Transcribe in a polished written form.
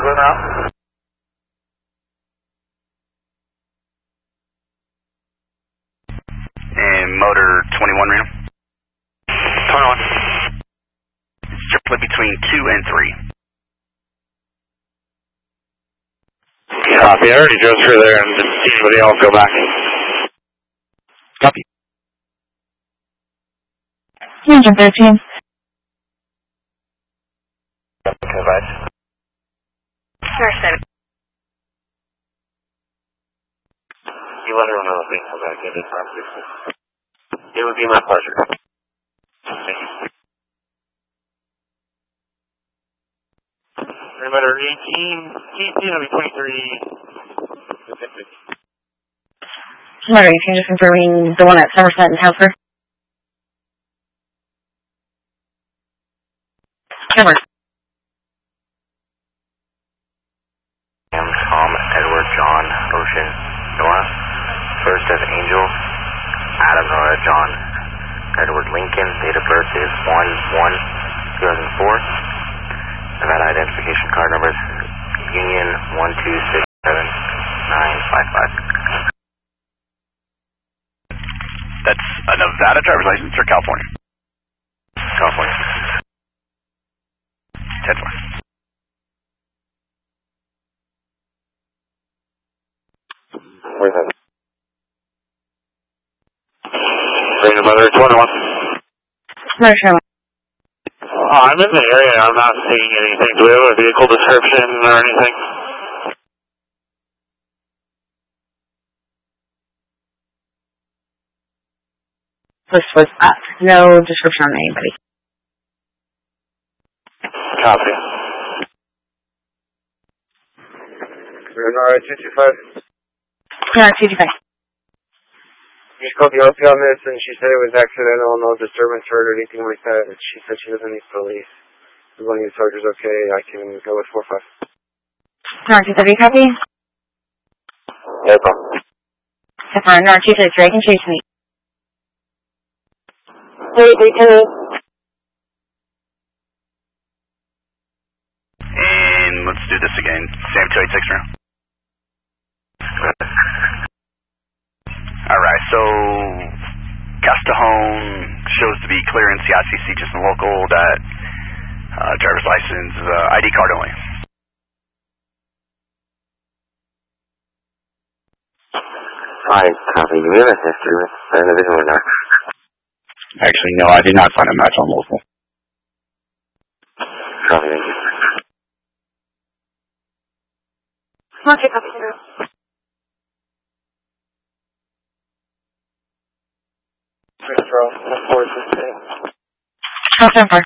Blue now. And motor 21, Reno. 21. Split between 2 and 3. Copy. I already drove through there and didn't see anybody else go back. Copy. Engine 13. Advice. Sir 7. You let her know if we come back into property. It would be my pleasure. Thank you. Perimeter 18, that'll be 23. Motor 18, just confirming the one at Somerset and Hauser. Number. Tom, Edward, John, Ocean, Nora. First as Angel, Adam, Nora, John, Edward, Lincoln. Date of birth is 1/1/2004. Nevada identification card numbers Union 1267955. That's a Nevada driver's license or California? California. 10-4. Where's that? Bring the mother 21. Motor Sherman. I'm in the area. I'm not seeing anything. Do we have a vehicle description or anything? This was up. No description on anybody. Copy. Renara 225. Yeah, 225. You just called the OP on this, and she said it was accidental, no disturbance heard or anything like that. And she said she doesn't need police. As long as the charger's okay, I can go with 4-5. Nora 230, copy? No problem. So far, Nora 233, I can chase me. 332. And let's do this again. Sam 286 now. Alright, so Castajon shows to be clear in CICC, just a local, that driver's license, ID card only. Hi, copy. Do we have a history with the individual or not? Actually, no, I did not find a match on local. Copy, thank you. Okay, copy. Control, 416. Oh, 10-4.